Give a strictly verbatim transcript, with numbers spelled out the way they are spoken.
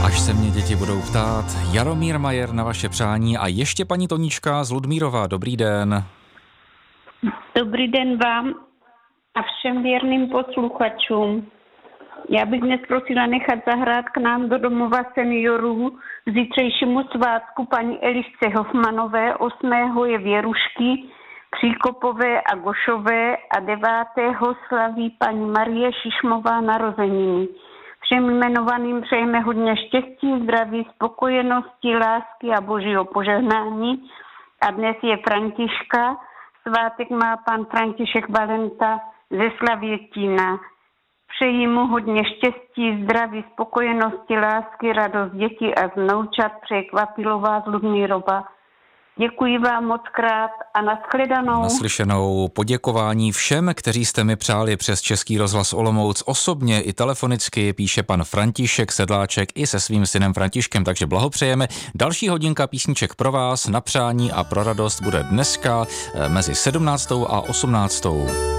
Až se mě děti budou ptát. Jaromír Majer na vaše přání a ještě paní Tonička z Ludmírova. Dobrý den. Dobrý den vám a všem věrným posluchačům. Já bych dnes prosila nechat zahrát k nám do domova seniorů k zítřejšímu svátku paní Elišce Hofmanové, osmého je Věrušky, Příkopové a Gošové a devátého slaví paní Marie Šišmová narozeniny. Všem jmenovaným přejeme hodně štěstí, zdraví, spokojenosti, lásky a božího požehnání. A dnes je Františka. Svátek má pan František Valenta ze Slavětína. Přeji mu hodně štěstí, zdraví, spokojenosti, lásky, radost dětí a vnoučat. Přeje Kvapilová z Ludmírova. Děkuji vám moc krát a nashledanou. Naslyšenou. Poděkování všem, kteří jste mi přáli přes Český rozhlas Olomouc osobně i telefonicky, píše pan František Sedláček i se svým synem Františkem, takže blahopřejeme. Další hodinka písniček pro vás, na přání a pro radost bude dneska mezi sedmnáctou a osmnáctou.